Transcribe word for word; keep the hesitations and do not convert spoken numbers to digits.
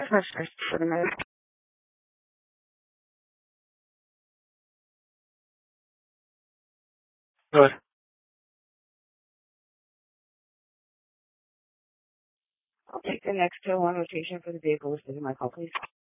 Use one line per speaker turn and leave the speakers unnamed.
That's first for the minute. Good. I'll take the next two one rotation for the vehicle listed in my call, please.